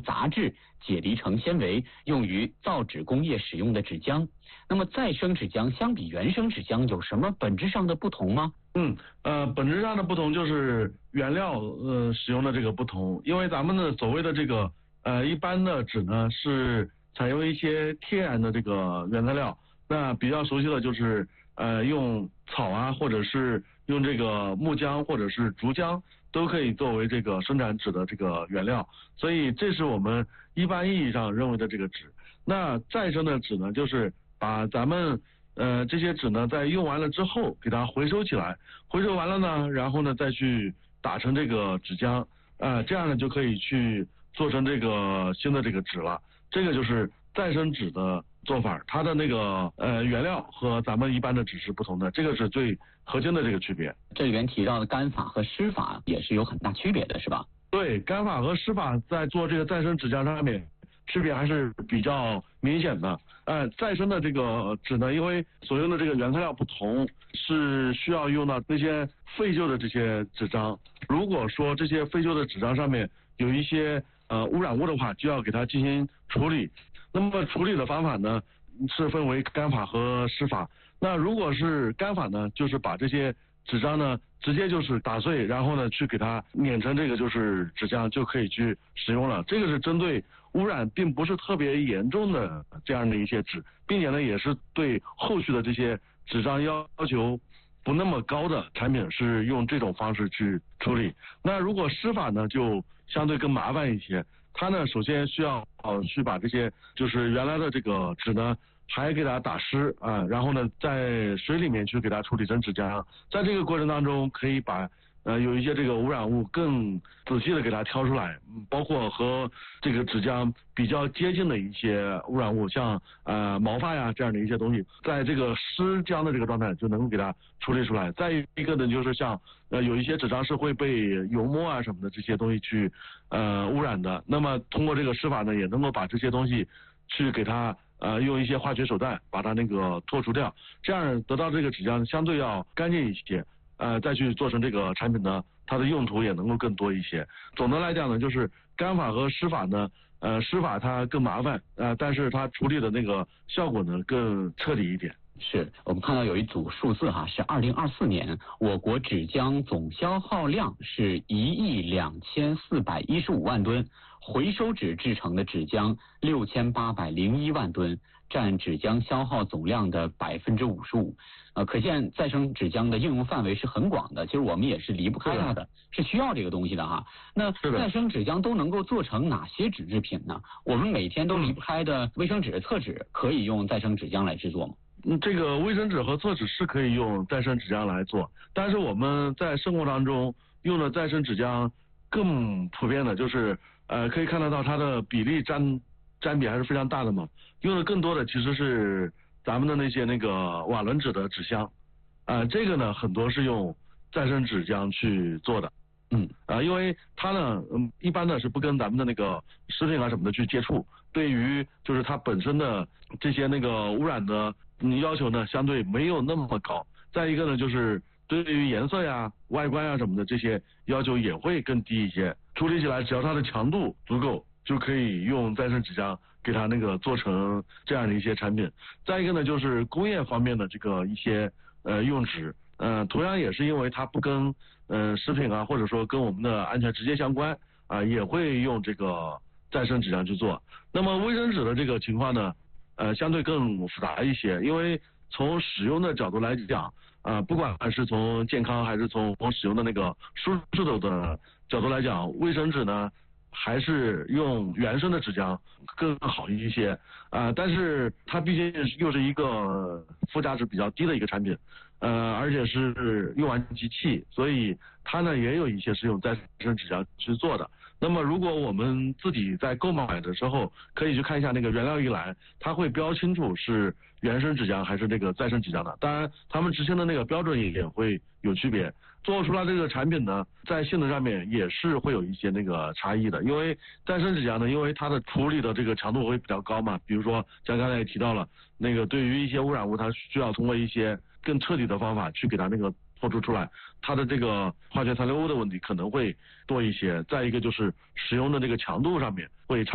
杂质解离成纤维，用于造纸工业使用的纸浆。那么再生纸浆相比原生纸浆有什么本质上的不同吗？ 本质上的不同就是原料使用的这个不同，因为咱们的所谓的这个一般的纸呢是采用一些天然的这个原材料，那比较熟悉的就是用草啊，或者是用这个木浆或者是竹浆都可以作为这个生产纸的这个原料，所以这是我们一般意义上认为的这个纸。那再生的纸呢，就是把咱们这些纸呢在用完了之后给它回收起来，回收完了呢，然后呢再去打成这个纸浆，这样呢就可以去做成这个新的这个纸了。这个就是再生纸的做法，它的那个原料和咱们一般的纸是不同的，这个是最核心的这个区别。 这里面提到的干法和湿法也是有很大区别的，是吧？ 对，干法和湿法在做这个再生纸浆上面区别还是比较明显的。再生的这个纸呢，因为所用的这个原材料不同，是需要用到那些废旧的这些纸张。如果说这些废旧的纸张上面有一些污染物的话，就要给它进行处理。那么处理的方法呢，是分为干法和湿法。那如果是干法呢，就是把这些纸张呢直接就是打碎，然后呢去给它碾成这个就是纸浆，就可以去使用了。这个是针对污染并不是特别严重的这样的一些纸，并且呢也是对后续的这些纸张要求不那么高的产品是用这种方式去处理。那如果湿法呢就相对更麻烦一些，它呢首先需要去把这些就是原来的这个纸呢还给它打湿然后呢在水里面去给它处理成纸浆，在这个过程当中可以把有一些这个污染物更仔细的给它挑出来，包括和这个纸浆比较接近的一些污染物，像毛发呀这样的一些东西，在这个湿浆的这个状态就能够给它处理出来。再一个呢，就是像有一些纸张是会被油墨啊什么的这些东西去污染的，那么通过这个湿法呢，也能够把这些东西去给它用一些化学手段把它那个脱除掉，这样得到这个纸浆相对要干净一些。再去做成这个产品呢，它的用途也能够更多一些。总的来讲呢，就是干法和湿法呢，湿法它更麻烦，但是它处理的那个效果呢更彻底一点。 是我们看到有一组数字哈，是2024年我国纸浆总消耗量是1.2415亿吨，回收纸制成的纸浆6801万吨，占纸浆消耗总量的55%。可见再生纸浆的应用范围是很广的，其实我们也是离不开它的，是需要这个东西的哈。那再生纸浆都能够做成哪些纸制品呢？我们每天都离不开的卫生纸、厕纸，可以用再生纸浆来制作吗？ 这个卫生纸和厕纸是可以用再生纸浆来做，但是我们在生活当中用的再生纸浆更普遍的就是可以看得到它的比例占比还是非常大的嘛。用的更多的其实是咱们的那些那个瓦伦纸的纸箱，这个呢很多是用再生纸浆去做的。因为它呢一般呢是不跟咱们的那个食品啊什么的去接触，对于就是它本身的这些那个污染的要求呢相对没有那么高。再一个呢就是对于颜色呀、外观啊什么的这些要求也会更低一些，处理起来只要它的强度足够，就可以用再生纸浆给它那个做成这样的一些产品。再一个呢就是工业方面的这个一些用纸，同样也是因为它不跟食品啊或者说跟我们的安全直接相关也会用这个再生纸浆去做。那么卫生纸的这个情况呢相对更复杂一些，因为从使用的角度来讲不管是从健康还是从使用的那个舒适度的角度来讲，卫生纸呢还是用原生的纸浆更好一些但是它毕竟又是一个附加值比较低的一个产品而且是用完即弃，所以它呢也有一些是用再生纸浆去做的。那么如果我们自己在购买的时候可以去看一下那个原料一栏，它会标清楚是原生纸浆还是这个再生纸浆的，当然他们执行的那个标准也会有区别，做出来这个产品呢在性能上面也是会有一些那个差异的。因为再生纸浆呢因为它的处理的这个强度会比较高嘛，比如说像刚才也提到了那个对于一些污染物它需要通过一些更彻底的方法去给它那个脱除出来，它的这个化学残留物的问题可能会多一些。再一个就是使用的这个强度上面会差